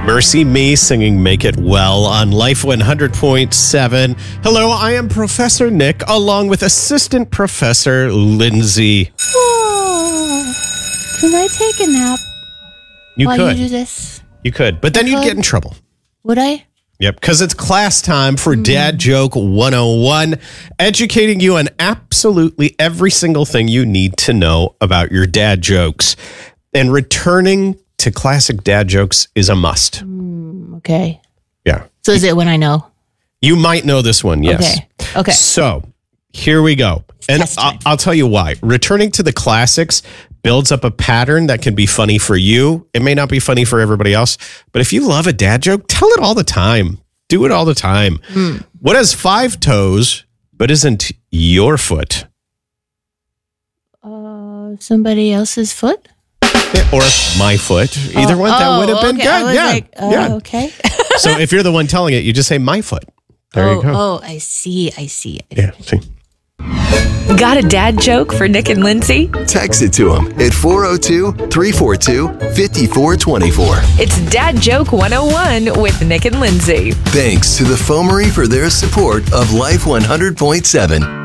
Mercy Me singing Make It Well on Life 100.7. Hello, I am Professor Nick along with Assistant Professor Lindsay. Oh, can I take a nap You while could. you do this? You could, but then you'd get in trouble. Would I? Yep, because it's class time for Dad Joke 101, educating you on absolutely every single thing you need to know about your dad jokes. And returning to classic dad jokes is a must. Okay. Yeah. So is it when I know? You might know this one, yes. Okay. So here we go. And Test time. I'll tell you why. Returning to the classics builds up a pattern that can be funny for you. It may not be funny for everybody else, but if you love a dad joke, tell it all the time. Do it all the time. What has 5 toes but isn't your foot? Somebody else's foot? Or my foot. Either one. That would have been okay. I good. was Yeah. like, yeah. Okay. So if you're the one telling it, you just say my foot. There you go. I see. Yeah. See. Got a dad joke for Nick and Lindsay? Text it to them at 402-342-5424. It's Dad Joke 101 with Nick and Lindsay. Thanks to the Foamery for their support of Life 100.7.